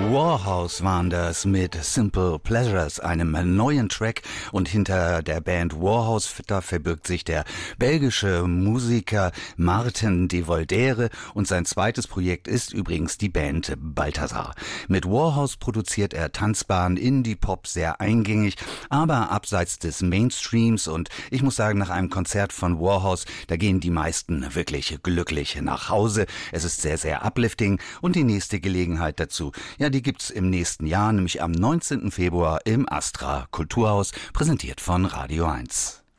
Warhouse waren das mit Simple Pleasures, einem neuen Track, und hinter der Band Warhouse, da verbirgt sich der belgische Musiker Martin de Voldere, und sein zweites Projekt ist übrigens die Band Balthasar. Mit Warhouse produziert er tanzbaren Indie-Pop, sehr eingängig, aber abseits des Mainstreams, und ich muss sagen, nach einem Konzert von Warhouse, da gehen die meisten wirklich glücklich nach Hause. Es ist sehr, sehr uplifting, und die nächste Gelegenheit dazu, ja, die gibt's im nächsten Jahr, nämlich am 19. Februar im Astra Kulturhaus, präsentiert von Radio 1.